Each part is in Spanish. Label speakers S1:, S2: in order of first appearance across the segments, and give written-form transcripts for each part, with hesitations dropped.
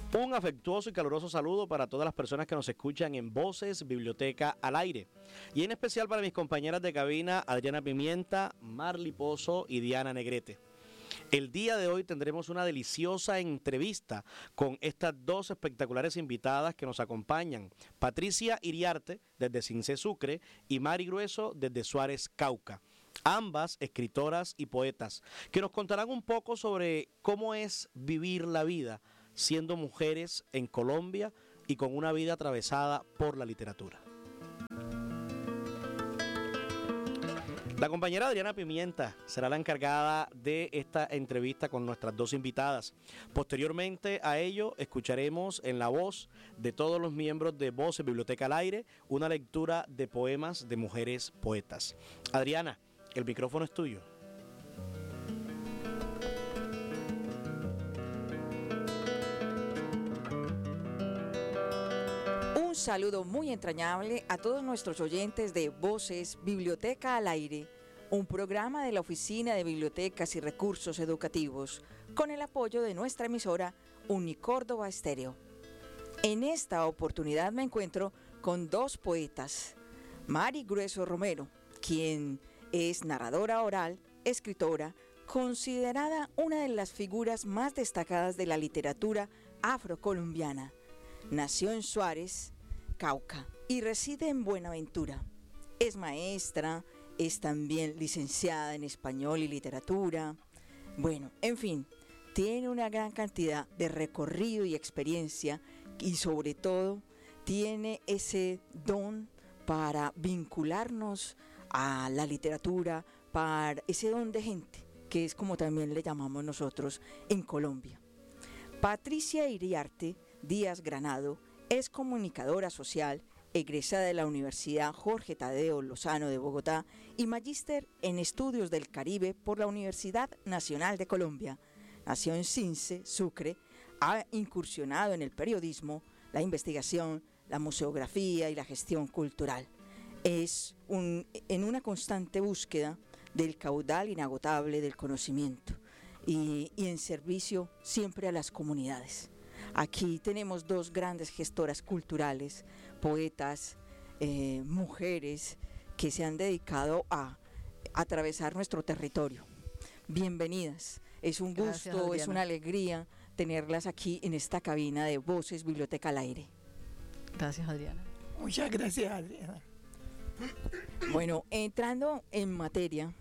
S1: Un afectuoso y caluroso saludo para todas las personas que nos escuchan en Voces Biblioteca al Aire. Y en especial para mis compañeras de cabina, Adriana Pimienta, Marly Pozo y Diana Negrete. El día de hoy tendremos una deliciosa entrevista con estas dos espectaculares invitadas que nos acompañan. Patricia Iriarte, desde Cincé Sucre, y Mari Grueso, desde Suárez, Cauca. Ambas escritoras y poetas, que nos contarán un poco sobre cómo es vivir la vida siendo mujeres en Colombia y con una vida atravesada por la literatura. La compañera Adriana Pimienta será la encargada de esta entrevista con nuestras dos invitadas. Posteriormente a ello, escucharemos en la voz de todos los miembros de Voces Biblioteca al Aire una lectura de poemas de mujeres poetas. Adriana, el micrófono es tuyo.
S2: Un saludo muy entrañable a todos nuestros oyentes de Voces Biblioteca al Aire, un programa de la Oficina de Bibliotecas y Recursos Educativos, con el apoyo de nuestra emisora Unicórdoba Estéreo. En esta oportunidad me encuentro con dos poetas, Mari Grueso Romero, quien es narradora oral, escritora, considerada una de las figuras más destacadas de la literatura afrocolombiana. Nació en Suárez, Cauca, y reside en Buenaventura. Es maestra, es también licenciada en español y literatura. Bueno, en fin, tiene una gran cantidad de recorrido y experiencia y sobre todo tiene ese don para vincularnos a la literatura, para ese don de gente, que es como también le llamamos nosotros en Colombia. Patricia Iriarte Díaz Granado es comunicadora social, egresada de la Universidad Jorge Tadeo Lozano de Bogotá y magíster en Estudios del Caribe por la Universidad Nacional de Colombia. Nació en Cincé, Sucre, ha incursionado en el periodismo, la investigación, la museografía y la gestión cultural. Es en una constante búsqueda del caudal inagotable del conocimiento y en servicio siempre a las comunidades. Aquí tenemos dos grandes gestoras culturales, poetas, mujeres que se han dedicado a atravesar nuestro territorio. Bienvenidas, es un gusto, Adriana. Es una alegría tenerlas aquí en esta cabina de Voces Biblioteca al Aire.
S3: Gracias, Adriana.
S4: Muchas gracias, Adriana.
S2: Bueno, entrando en materia,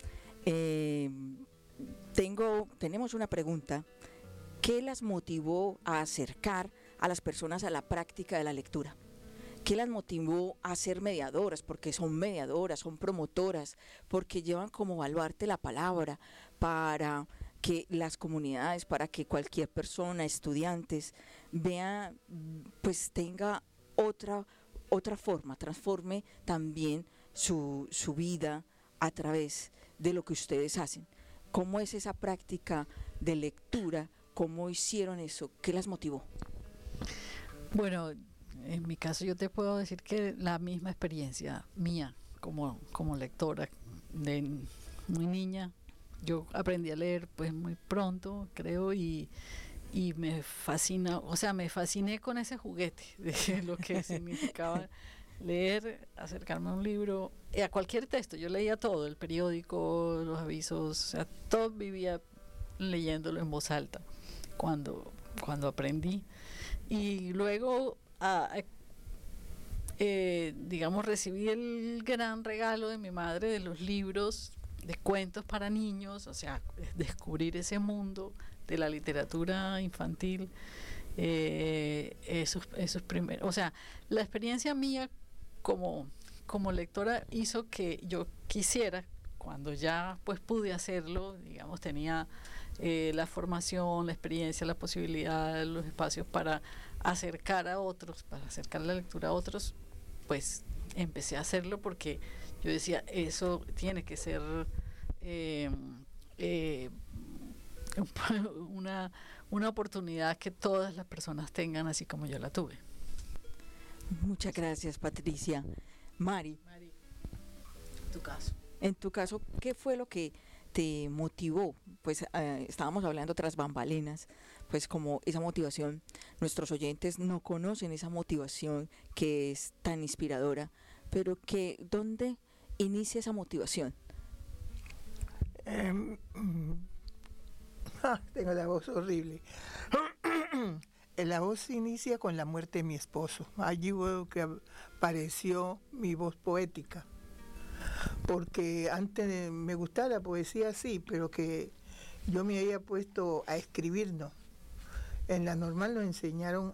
S2: tenemos una pregunta. ¿Qué las motivó a acercar a las personas a la práctica de la lectura? ¿Qué las motivó a ser mediadoras? Porque son mediadoras, son promotoras, porque llevan como baluarte la palabra para que las comunidades, para que cualquier persona, estudiantes, vea, pues tenga otra forma, transforme también su vida a través de lo que ustedes hacen. ¿Cómo es esa práctica de lectura? ¿Cómo hicieron eso? ¿Qué las motivó?
S3: Bueno, en mi caso yo te puedo decir que la misma experiencia mía como lectora de muy niña. Yo aprendí a leer pues muy pronto, creo, y me fascina, o sea, me fasciné con ese juguete de lo que significaba leer, acercarme a un libro, a cualquier texto. Yo leía todo, el periódico, los avisos, o sea, todo vivía leyéndolo en voz alta cuando aprendí. Y luego digamos, recibí el gran regalo de mi madre de los libros de cuentos para niños, o sea, descubrir ese mundo de la literatura infantil. Esos primeros, o sea, la experiencia mía como lectora hizo que yo quisiera, cuando ya pues pude hacerlo, digamos, tenía la formación, la experiencia, la posibilidad, los espacios para acercar a otros, para acercar la lectura a otros, pues empecé a hacerlo porque yo decía, eso tiene que ser una oportunidad que todas las personas tengan, así como yo la tuve.
S2: Muchas gracias, Patricia. Mari,
S3: tu caso.
S2: En tu caso, ¿qué fue lo que te motivó? Pues estábamos hablando tras bambalinas, pues como esa motivación, nuestros oyentes no conocen esa motivación que es tan inspiradora, pero que ¿dónde inicia esa motivación?
S4: Tengo la voz horrible. La voz inicia con la muerte de mi esposo. Allí veo que apareció mi voz poética. Porque antes me gustaba la poesía, sí, pero que yo me había puesto a escribir, no. En la normal nos enseñaron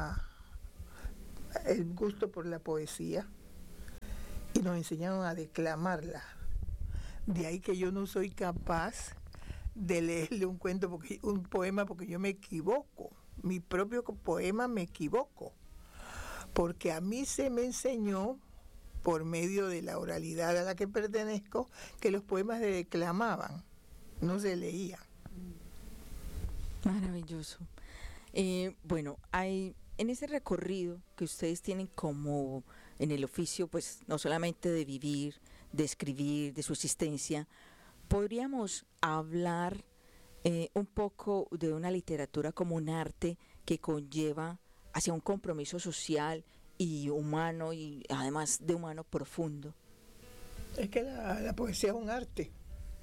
S4: el gusto por la poesía y nos enseñaron a declamarla. De ahí que yo no soy capaz de leerle un poema, porque yo me equivoco. Mi propio poema me equivoco. Porque a mí se me enseñó, por medio de la oralidad a la que pertenezco, que los poemas se declamaban, no se leían.
S2: Maravilloso. Bueno, hay en ese recorrido que ustedes tienen como en el oficio, pues no solamente de vivir, de escribir, de su existencia, podríamos hablar un poco de una literatura como un arte que conlleva hacia un compromiso social y humano, y además de humano profundo.
S4: Es que la poesía es un arte.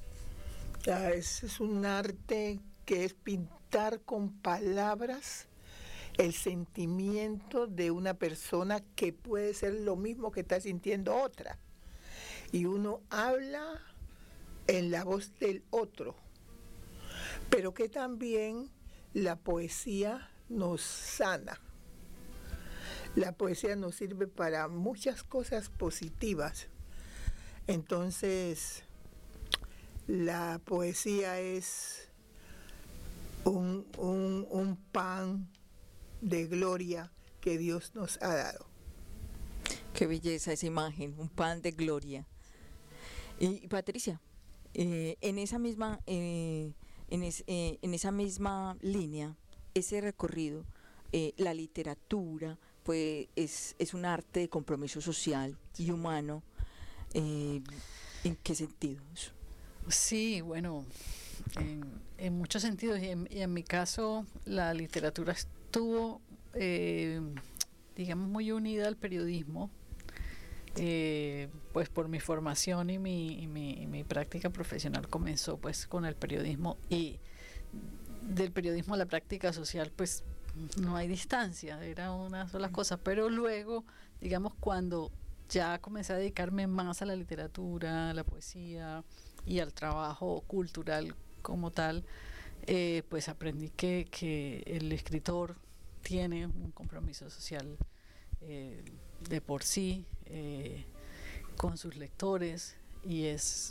S4: Es un arte que es pintar con palabras el sentimiento de una persona, que puede ser lo mismo que está sintiendo otra. Y uno habla en la voz del otro. Pero que también la poesía nos sana. La poesía nos sirve para muchas cosas positivas. Entonces, la poesía es un pan de gloria que Dios nos ha dado.
S2: Qué belleza esa imagen, un pan de gloria. Y Patricia, en esa misma línea, ese recorrido, la literatura pues es un arte de compromiso social y humano. ¿En qué sentidos?
S3: Sí, bueno, en muchos sentidos, y en mi caso la literatura estuvo, digamos, muy unida al periodismo, pues por mi formación y mi práctica profesional comenzó pues con el periodismo, y del periodismo a la práctica social pues no hay distancia, era una sola cosa, pero luego, digamos, cuando ya comencé a dedicarme más a la literatura, a la poesía y al trabajo cultural como tal, pues aprendí que el escritor tiene un compromiso social de por sí con sus lectores, y es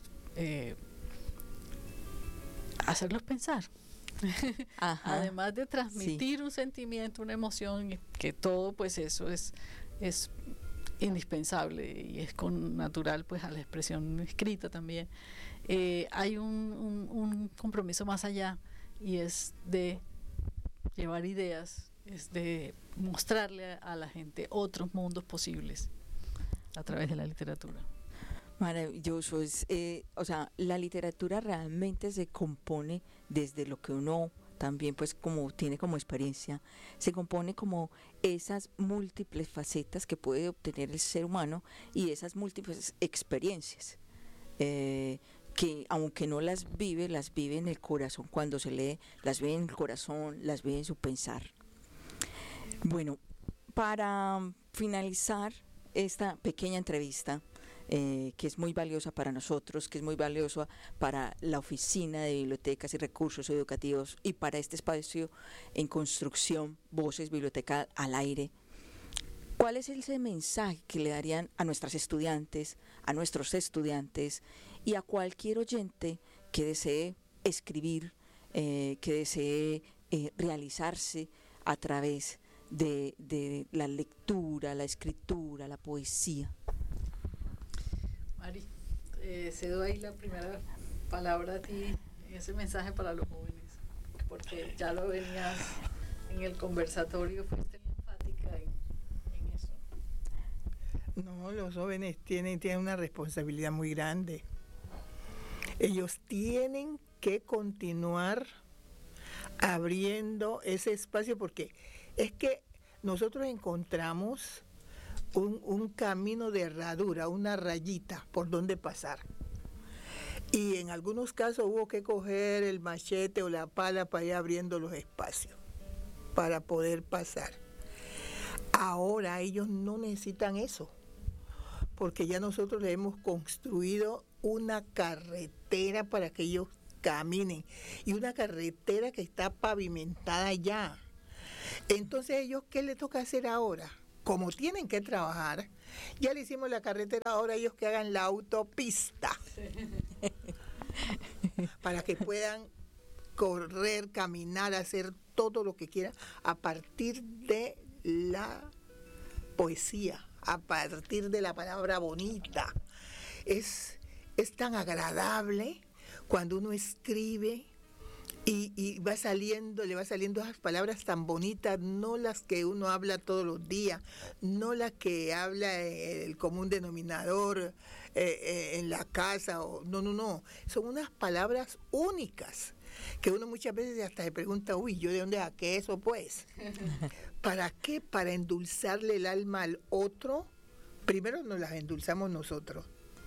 S3: hacerlos pensar. Además de transmitir un sentimiento, una emoción, que todo pues eso es indispensable y es con natural pues a la expresión escrita también. Hay un compromiso más allá, y es de llevar ideas, es de mostrarle a la gente otros mundos posibles a través de la literatura.
S2: Maravilloso. O sea, la literatura realmente se compone desde lo que uno también pues como tiene como experiencia, se compone como esas múltiples facetas que puede obtener el ser humano y esas múltiples experiencias que aunque no las vive en el corazón. Cuando se lee, las ve en el corazón, las ve en su pensar. Bueno, para finalizar esta pequeña entrevista, que es muy valiosa para nosotros, que es muy valiosa para la Oficina de Bibliotecas y Recursos Educativos y para este espacio en construcción, Voces Biblioteca al Aire. ¿Cuál es ese mensaje que le darían a nuestras estudiantes, a nuestros estudiantes y a cualquier oyente que desee escribir, que desee realizarse a través de la lectura, la escritura, la poesía?
S3: Mari, cedo ahí la primera palabra a ti, ese mensaje para los jóvenes, porque ya lo venías en el conversatorio, fuiste enfática en eso.
S4: No, los jóvenes tienen una responsabilidad muy grande. Ellos tienen que continuar abriendo ese espacio porque es que nosotros encontramos un camino de herradura, una rayita por donde pasar. Y en algunos casos hubo que coger el machete o la pala para ir abriendo los espacios para poder pasar. Ahora ellos no necesitan eso, porque ya nosotros le hemos construido una carretera para que ellos caminen, y una carretera que está pavimentada ya. Entonces ellos, ¿qué les toca hacer ahora? Como tienen que trabajar, ya le hicimos la carretera, ahora ellos que hagan la autopista, para que puedan correr, caminar, hacer todo lo que quieran a partir de la poesía, a partir de la palabra bonita. Es tan agradable cuando uno escribe y va saliendo, le va saliendo esas palabras tan bonitas, no las que uno habla todos los días, no las que habla el común denominador en la casa, no, son unas palabras únicas que uno muchas veces hasta se pregunta, uy, ¿yo de dónde saqué eso pues? ¿Para qué? Para endulzarle el alma al otro. Primero nos las endulzamos nosotros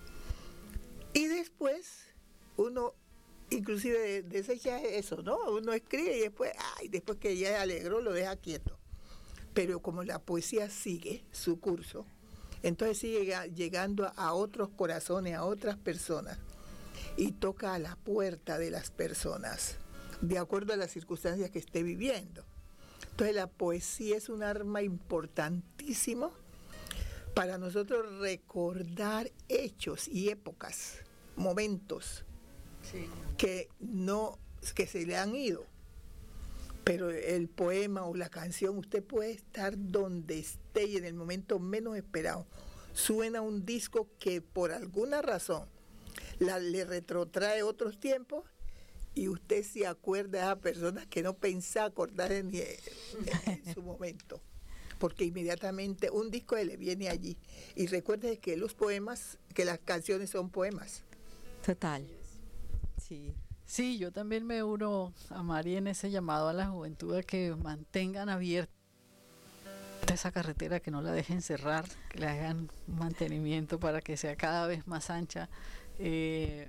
S4: y después uno inclusive desecha eso, ¿no? Uno escribe y después que ya se alegró lo deja quieto. Pero como la poesía sigue su curso, entonces sigue llegando a otros corazones, a otras personas, y toca a la puerta de las personas, de acuerdo a las circunstancias que esté viviendo. Entonces la poesía es un arma importantísima para nosotros recordar hechos y épocas, momentos, sí, que se le han ido. Pero el poema o la canción, usted puede estar donde esté y en el momento menos esperado suena un disco que por alguna razón le retrotrae otros tiempos y usted se acuerda de esas personas que no pensaba acordarse ni en su momento, porque inmediatamente un disco le viene allí. Y recuerde que los poemas, que las canciones son poemas.
S2: Total. Sí.
S3: Sí, yo también me uno a Mari en ese llamado a la juventud a que mantengan abierta esa carretera, que no la dejen cerrar, que le hagan mantenimiento para que sea cada vez más ancha y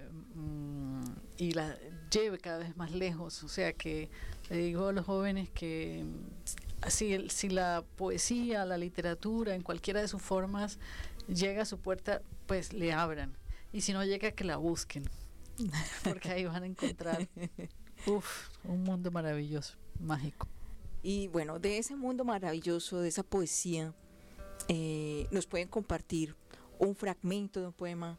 S3: la lleve cada vez más lejos. O sea, que le digo a los jóvenes que si la poesía, la literatura, en cualquiera de sus formas, llega a su puerta, pues le abran. Y si no llega, que la busquen. Porque ahí van a encontrar un mundo maravilloso, mágico.
S2: Y bueno, de ese mundo maravilloso, de esa poesía, nos pueden compartir un fragmento de un poema,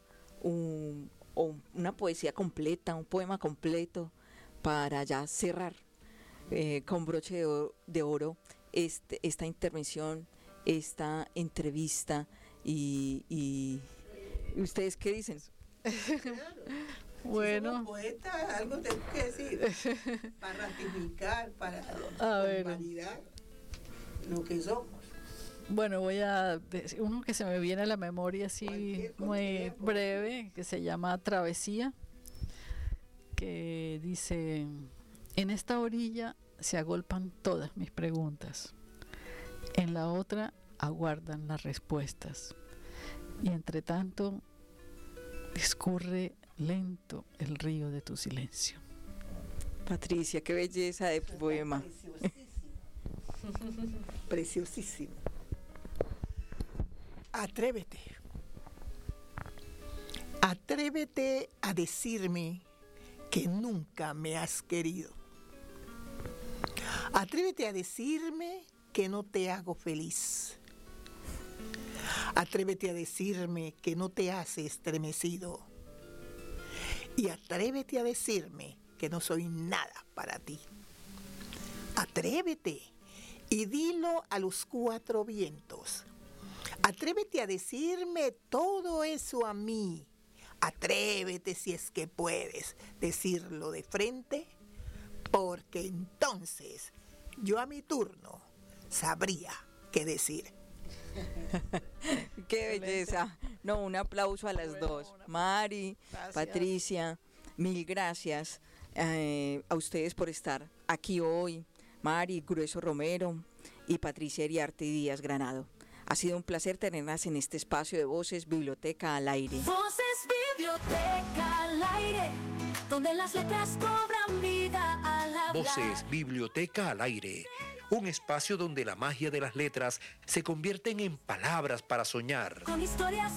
S2: o una poesía completa, un poema completo, para ya cerrar con broche de oro esta intervención, esta entrevista. Y ¿ustedes qué dicen?
S4: Bueno, si somos poetas, algo tenemos que decir para ratificar, para validar lo que somos.
S3: Bueno, voy a decir uno que se me viene a la memoria así muy breve, que se llama Travesía, que dice: en esta orilla se agolpan todas mis preguntas, en la otra aguardan las respuestas, y entre tanto discurre lento el río de tu silencio.
S2: Patricia, qué belleza de poema.
S4: Preciosísimo. Preciosísimo. Atrévete. Atrévete a decirme que nunca me has querido. Atrévete a decirme que no te hago feliz. Atrévete a decirme que no te has estremecido. Y atrévete a decirme que no soy nada para ti. Atrévete y dilo a los cuatro vientos. Atrévete a decirme todo eso a mí. Atrévete, si es que puedes, decirlo de frente, porque entonces yo a mi turno sabría qué decir.
S2: Qué belleza. No, un aplauso a las dos. Mari, gracias. Patricia, Mil gracias a ustedes por estar aquí hoy, Mari Grueso Romero y Patricia Eriarte Díaz Granado. Ha sido un placer tenerlas en este espacio de Voces Biblioteca al Aire.
S5: Voces Biblioteca al Aire, donde las letras cobran vida al hablar.
S6: Voces Biblioteca al Aire, un espacio donde la magia de las letras se convierten en palabras para soñar.
S5: Con historias